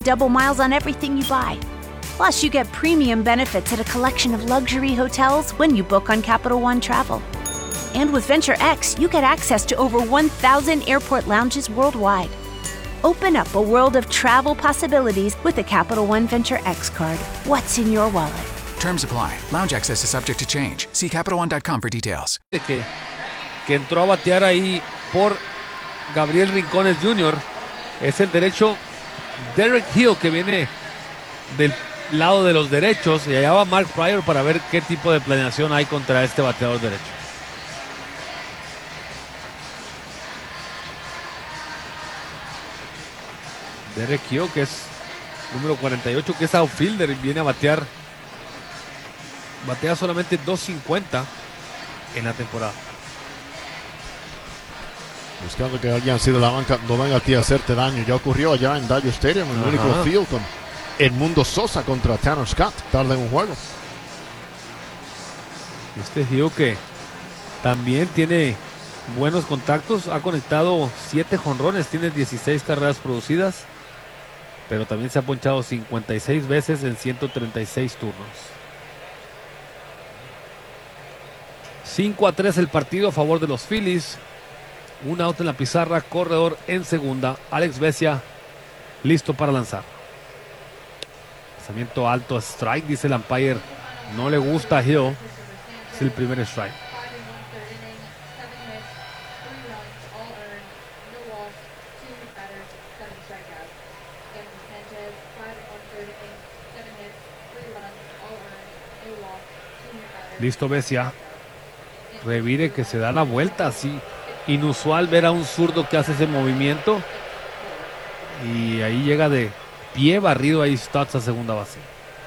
double miles on everything you buy. Plus, you get premium benefits at a collection of luxury hotels when you book on Capital One Travel. And with Venture X, you get access to over 1,000 airport lounges worldwide. Open up a world of travel possibilities with the Capital One Venture X card. What's in your wallet? Terms apply. Lounge access is subject to change. See CapitalOne.com for details. Que entró a batear ahí por Gabriel Rincones Jr. es el derecho Derek Hill, que viene del lado de los derechos, y allá va Mark Pryor para ver qué tipo de planeación hay contra este bateador derecho. Derek Hill, que es número 48, que es outfielder, viene a batear. Batea solamente 2.50 en la temporada. Buscando que alguien así de la banca no venga aquí a hacerte daño. Ya ocurrió allá en Dodger Stadium, en el único field, con Edmundo Sosa contra Tanner Scott, tarde en un juego. Este Hill, que también tiene buenos contactos, ha conectado 7 jonrones, tiene 16 carreras producidas, pero también se ha ponchado 56 veces en 136 turnos. 5-3 el partido a favor de los Phillies. Un out en la pizarra, corredor en segunda. Alex Vesia listo para lanzar. Lanzamiento alto, strike, dice el umpire. No le gusta a Hill. Es el primer strike. Listo Vesia. Revire, que se da la vuelta así. Inusual ver a un zurdo que hace ese movimiento. Y ahí llega de pie barrido ahí Stutz a segunda base.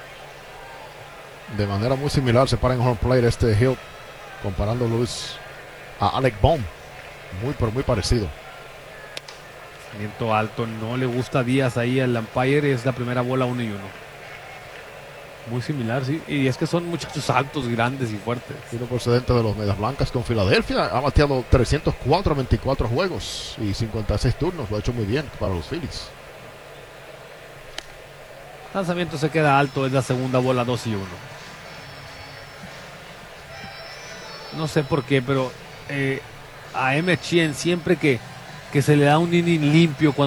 De manera muy similar se para en home plate este Hill, comparando Luis a Alec Bohm. Muy parecido. Lanzamiento alto, no le gusta a Díaz ahí al umpire. Es la primera bola, 1-1. Muy similar, sí. Y es que son muchachos altos, grandes y fuertes. Uno procedente de los Medias Blancas con Filadelfia. Ha bateado 304 24 juegos y 56 turnos. Lo ha hecho muy bien para los Phillies. Lanzamiento se queda alto. Es la segunda bola, 2-1. No sé por qué, pero a Emmett Sheehan, siempre que se le da un inning limpio, cuando